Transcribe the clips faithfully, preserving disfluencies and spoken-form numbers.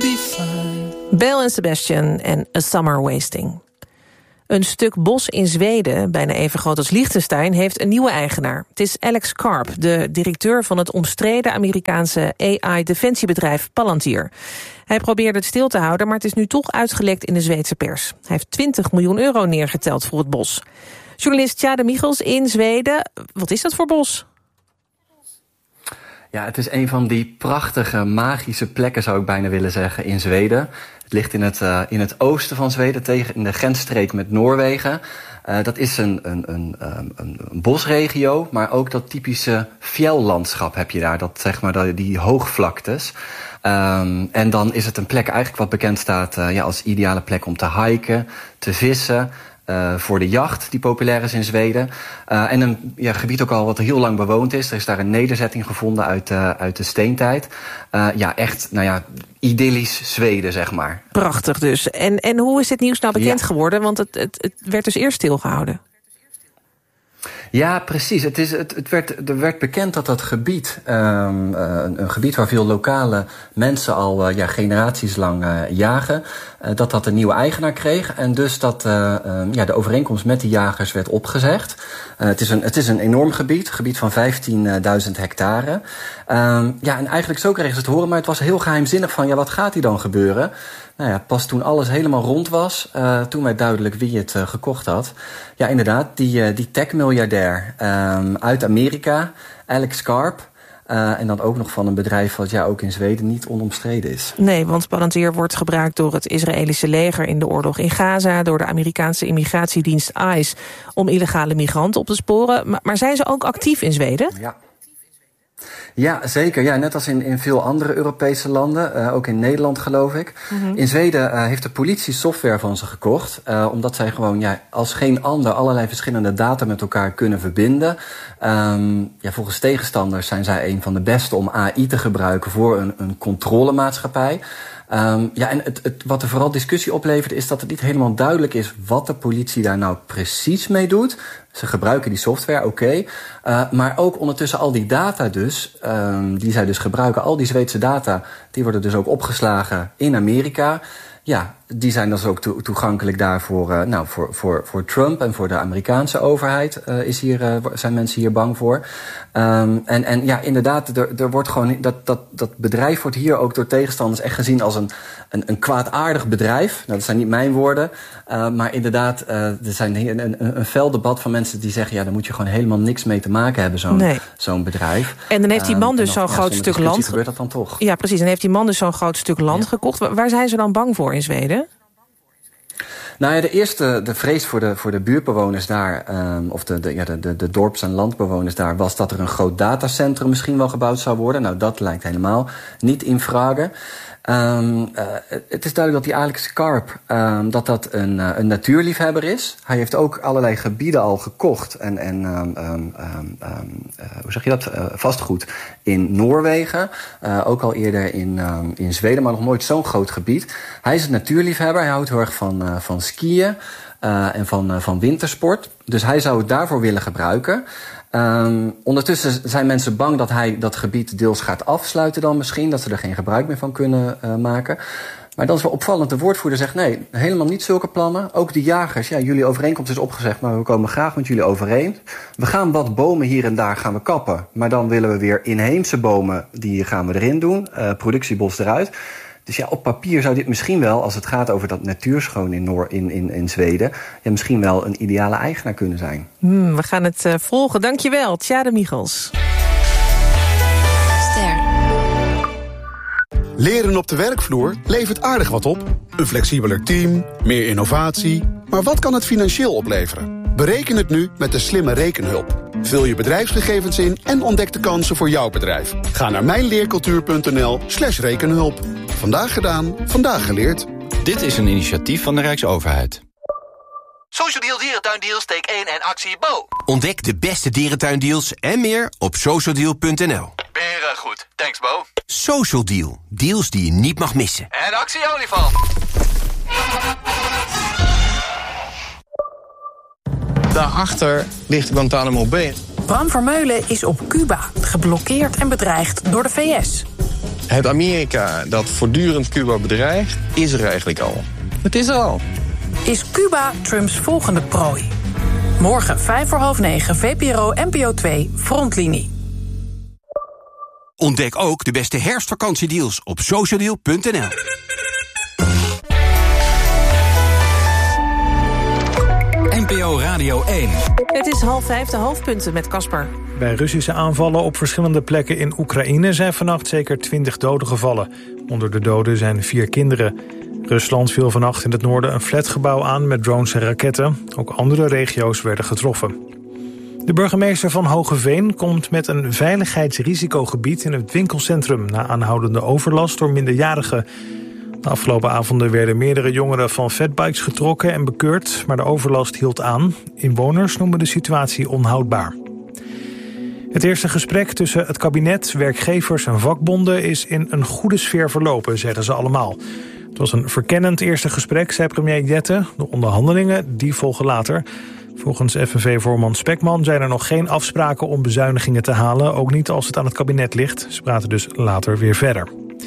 be fine. Belle en Sebastian en A Summer Wasting. Een stuk bos in Zweden, bijna even groot als Liechtenstein, heeft een nieuwe eigenaar. Het is Alex Karp, de directeur van het omstreden Amerikaanse A I-defensiebedrijf Palantir. Hij probeerde het stil te houden, maar het is nu toch uitgelekt in de Zweedse pers. Hij heeft twintig miljoen euro neergeteld voor het bos. Journalist Tjade Michels in Zweden. Wat is dat voor bos? Ja, het is een van die prachtige, magische plekken, zou ik bijna willen zeggen, in Zweden. Het ligt in het, uh, in het oosten van Zweden, tegen in de grensstreek met Noorwegen. Uh, dat is een, een, een, een, een bosregio, maar ook dat typische fjelllandschap heb je daar. Dat, zeg maar, die hoogvlaktes. Um, en dan is het een plek eigenlijk wat bekend staat uh, ja, als ideale plek om te hiken, te vissen. Uh, voor de jacht, die populair is in Zweden. Uh, en een ja, gebied ook al wat heel lang bewoond is. Er is daar een nederzetting gevonden uit, uh, uit de steentijd. Uh, ja, echt, nou ja, idyllisch Zweden, zeg maar. Prachtig dus. En, en hoe is dit nieuws nou bekend ja. geworden? Want het, het, het werd dus eerst stilgehouden. Ja, precies. Het is, het, het werd, er werd bekend dat dat gebied, um, een, een gebied waar veel lokale mensen al uh, ja, generaties lang uh, jagen, uh, dat dat een nieuwe eigenaar kreeg. En dus dat uh, um, ja, de overeenkomst met die jagers werd opgezegd. Uh, het, is een, het is een enorm gebied, gebied van vijftienduizend hectare. Um, ja, en eigenlijk zo kregen ze het horen, maar het was heel geheimzinnig van, ja, wat gaat hier dan gebeuren? Nou ja, pas toen alles helemaal rond was, uh, toen werd duidelijk wie het uh, gekocht had. Ja, inderdaad, die, uh, die tech-miljardair um, uit Amerika, Alex Karp. Uh, en dan ook nog van een bedrijf wat ja ook in Zweden niet onomstreden is. Nee, want Palantir wordt gebruikt door het Israëlische leger in de oorlog in Gaza, door de Amerikaanse immigratiedienst I C E om illegale migranten op te sporen. Maar, maar zijn ze ook actief in Zweden? Ja. Ja, zeker. Ja, net als in, in veel andere Europese landen. Uh, ook in Nederland, geloof ik. Mm-hmm. In Zweden uh, heeft de politie software van ze gekocht. Uh, omdat zij gewoon ja, als geen ander allerlei verschillende data met elkaar kunnen verbinden. Um, ja, volgens tegenstanders zijn zij een van de beste om A I te gebruiken voor een, een controlemaatschappij. Um, ja, en het, het, wat er vooral discussie oplevert is dat het niet helemaal duidelijk is wat de politie daar nou precies mee doet. Ze gebruiken die software, oké. Okay. Uh, maar ook ondertussen al die data dus, um, die zij dus gebruiken, al die Zweedse data, die worden dus ook opgeslagen in Amerika. Ja, die zijn dus ook to- toegankelijk daarvoor, uh, nou, voor, voor, voor Trump en voor de Amerikaanse overheid uh, is hier, uh, zijn mensen hier bang voor. Um, en, en ja, inderdaad, er, er wordt gewoon, dat, dat, dat bedrijf wordt hier ook door tegenstanders echt gezien als een, een, een kwaadaardig bedrijf. Nou, dat zijn niet mijn woorden, uh, maar inderdaad, uh, er zijn een, een, een fel debat van mensen die zeggen, ja, daar moet je gewoon helemaal niks mee te maken hebben, zo'n, nee. zo'n bedrijf. En dan heeft die man dus um, zo'n ja, groot stuk land. Gebeurt dat dan toch? Ja, precies. En dan heeft die man dus zo'n groot stuk land ja. gekocht. Waar zijn ze dan bang voor in Zweden? Nou ja, de eerste, de vrees voor de, voor de buurtbewoners daar, um, of de, de, ja, de, de, de dorps- en landbewoners daar, was dat er een groot datacentrum misschien wel gebouwd zou worden. Nou, dat lijkt helemaal niet in vragen. Um, uh, het is duidelijk dat die Alex Karp, um, dat dat een, uh, een natuurliefhebber is. Hij heeft ook allerlei gebieden al gekocht en, en um, um, um, uh, hoe zeg je dat, uh, vastgoed in Noorwegen. Uh, ook al eerder in, um, in Zweden, maar nog nooit zo'n groot gebied. Hij is een natuurliefhebber, hij houdt heel erg van, uh, van skiën uh, en van, uh, van wintersport. Dus hij zou het daarvoor willen gebruiken. Um, ondertussen zijn mensen bang dat hij dat gebied deels gaat afsluiten dan misschien. Dat ze er geen gebruik meer van kunnen uh, maken. Maar dat is wel opvallend. De woordvoerder zegt nee, helemaal niet zulke plannen. Ook de jagers, ja, jullie overeenkomst is opgezegd, maar we komen graag met jullie overeen. We gaan wat bomen hier en daar gaan we kappen. Maar dan willen we weer inheemse bomen, die gaan we erin doen. Uh, productiebos eruit. Dus ja, op papier zou dit misschien wel, als het gaat over dat natuurschoon in, Noor, in, in, in Zweden, ja, misschien wel een ideale eigenaar kunnen zijn. Hmm, we gaan het uh, volgen. Dankjewel, Tjade Michels. Ster. Leren op de werkvloer levert aardig wat op. Een flexibeler team, meer innovatie. Maar wat kan het financieel opleveren? Bereken het nu met de slimme rekenhulp. Vul je bedrijfsgegevens in en ontdek de kansen voor jouw bedrijf. Ga naar mijnleercultuur.nl slash rekenhulp. Vandaag gedaan, vandaag geleerd. Dit is een initiatief van de Rijksoverheid. Social Deal Dierentuindeals, take één en actie Bo. Ontdek de beste dierentuindeals en meer op social deal punt n l. Beren goed, thanks Bo. Social Deal, deals die je niet mag missen. En actie olifant. Daarachter ligt Guantanamo Bay. Bram Vermeulen is op Cuba, geblokkeerd en bedreigd door de V S. Het Amerika dat voortdurend Cuba bedreigt, is er eigenlijk al. Het is er al. Is Cuba Trumps volgende prooi? Morgen vijf voor half negen, V P R O N P O twee, Frontlinie. Ontdek ook de beste herfstvakantiedeals op socialdeal punt n l. N P O Radio één. Het is half vijf, de hoofdpunten met Caspar. Bij Russische aanvallen op verschillende plekken in Oekraïne zijn vannacht zeker twintig doden gevallen. Onder de doden zijn vier kinderen. Rusland viel vannacht in het noorden een flatgebouw aan met drones en raketten. Ook andere regio's werden getroffen. De burgemeester van Hoogeveen komt met een veiligheidsrisicogebied in het winkelcentrum na aanhoudende overlast door minderjarigen. De afgelopen avonden werden meerdere jongeren van fatbikes getrokken en bekeurd, maar de overlast hield aan. Inwoners noemen de situatie onhoudbaar. Het eerste gesprek tussen het kabinet, werkgevers en vakbonden is in een goede sfeer verlopen, zeggen ze allemaal. Het was een verkennend eerste gesprek, zei premier Jette. De onderhandelingen die volgen later. Volgens F N V-voorman Spekman zijn er nog geen afspraken om bezuinigingen te halen, ook niet als het aan het kabinet ligt. Ze praten dus later weer verder.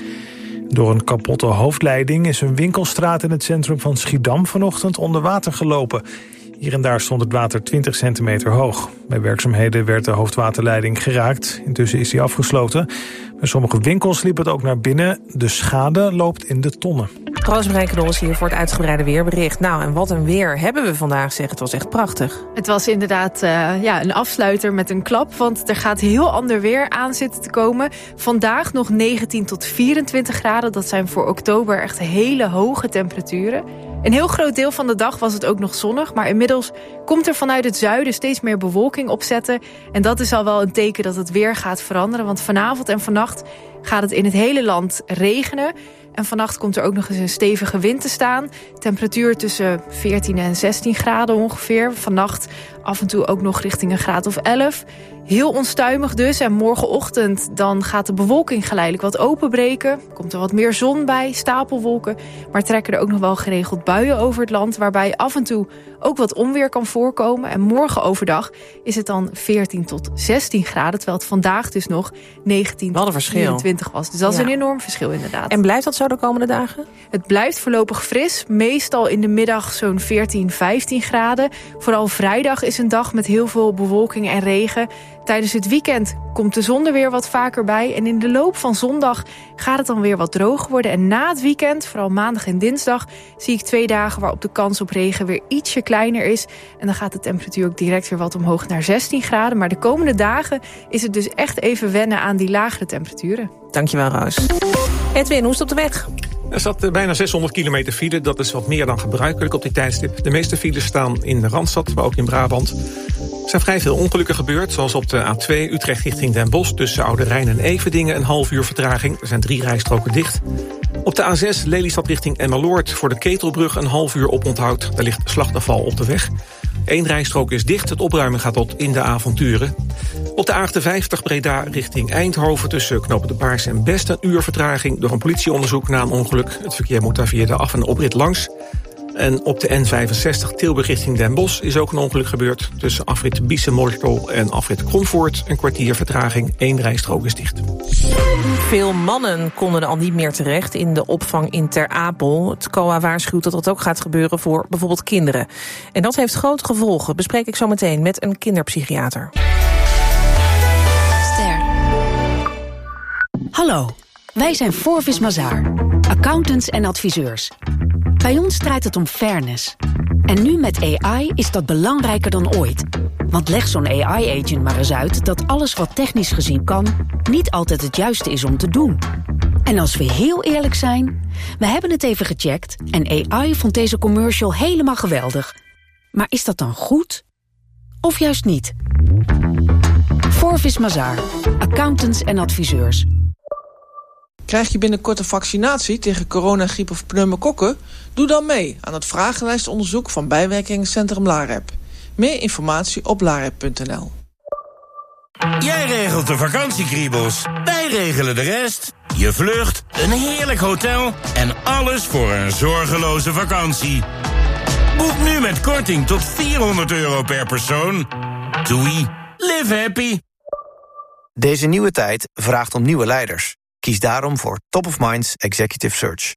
Door een kapotte hoofdleiding is een winkelstraat in het centrum van Schiedam vanochtend onder water gelopen. Hier en daar stond het water twintig centimeter hoog. Bij werkzaamheden werd de hoofdwaterleiding geraakt. Intussen is die afgesloten. Bij sommige winkels liep het ook naar binnen. De schade loopt in de tonnen. Roosmarijn Knol is hier voor het uitgebreide weerbericht. Nou, en wat een weer hebben we vandaag, zeg. Het was echt prachtig. Het was inderdaad uh, ja, een afsluiter met een klap, want er gaat heel ander weer aan zitten te komen. Vandaag nog negentien tot vierentwintig graden. Dat zijn voor oktober echt hele hoge temperaturen. Een heel groot deel van de dag was het ook nog zonnig, maar inmiddels komt er vanuit het zuiden steeds meer bewolking opzetten. En dat is al wel een teken dat het weer gaat veranderen, want vanavond en vannacht gaat het in het hele land regenen. En vannacht komt er ook nog eens een stevige wind te staan. Temperatuur tussen veertien en zestien graden ongeveer. Vannacht af en toe ook nog richting een graad of elf. Heel onstuimig dus. En morgenochtend dan gaat de bewolking geleidelijk wat openbreken. Komt er wat meer zon bij, stapelwolken. Maar trekken er ook nog wel geregeld buien over het land, waarbij af en toe ook wat onweer kan voorkomen. En morgen overdag is het dan veertien tot zestien graden. Terwijl het vandaag dus nog negentien tot vierentwintig was. Dus dat is ja. een enorm verschil inderdaad. En blijft dat zo de komende dagen? Het blijft voorlopig fris. Meestal in de middag zo'n veertien, vijftien graden. Vooral vrijdag is een dag met heel veel bewolking en regen. Tijdens het weekend komt de zon er weer wat vaker bij. En in de loop van zondag gaat het dan weer wat droger worden. En na het weekend, vooral maandag en dinsdag, zie ik twee dagen waarop de kans op regen weer ietsje kleiner is. En dan gaat de temperatuur ook direct weer wat omhoog naar zestien graden. Maar de komende dagen is het dus echt even wennen aan die lagere temperaturen. Dankjewel, Roos. Edwin, hoe is het op de weg? Er zat bijna zeshonderd kilometer file. Dat is wat meer dan gebruikelijk op dit tijdstip. De meeste files staan in de Randstad, maar ook in Brabant. Er zijn vrij veel ongelukken gebeurd, zoals op de A twee Utrecht richting Den Bosch. Tussen Oude Rijn en Everdingen een half uur vertraging. Er zijn drie rijstroken dicht. Op de A zes Lelystad richting Emmeloord voor de Ketelbrug een half uur oponthoud. Daar ligt slachtafval op de weg. Eén rijstrook is dicht, het opruimen gaat tot in de avonturen. Op de A achtenvijftig Breda richting Eindhoven tussen Knopen de Baars en Best een uur vertraging door een politieonderzoek na een ongeluk. Het verkeer moet daar via de af- en oprit langs. En op de N vijfenzestig Tilburg richting Den Bosch is ook een ongeluk gebeurd. Tussen afrit Biesemortel en afrit Kronvoort een kwartier vertraging. Eén rijstrook is dicht. Veel mannen konden al niet meer terecht in de opvang in Ter Apel. Het C O A waarschuwt dat dat ook gaat gebeuren voor bijvoorbeeld kinderen. En dat heeft grote gevolgen, bespreek ik zo meteen met een kinderpsychiater. Ster. Hallo, wij zijn Forvis Mazars, accountants en adviseurs. Bij ons draait het om fairness. En nu met A I is dat belangrijker dan ooit. Want leg zo'n A I-agent maar eens uit dat alles wat technisch gezien kan niet altijd het juiste is om te doen. En als we heel eerlijk zijn, we hebben het even gecheckt en A I vond deze commercial helemaal geweldig. Maar is dat dan goed? Of juist niet? Forvis Mazars, accountants en adviseurs. Krijg je binnenkort een vaccinatie tegen corona, griep of pneumokokken? Doe dan mee aan het vragenlijstonderzoek van Bijwerkingencentrum LAREP. Meer informatie op larep punt n l. Jij regelt de vakantiekriebels, wij regelen de rest. Je vlucht, een heerlijk hotel en alles voor een zorgeloze vakantie. Boek nu met korting tot vierhonderd euro per persoon. Doei, live happy. Deze nieuwe tijd vraagt om nieuwe leiders. Kies daarom voor Top of Minds Executive Search.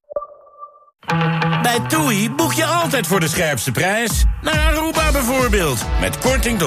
Bij TUI boek je altijd voor de scherpste prijs. Naar Aruba bijvoorbeeld. Met korting tot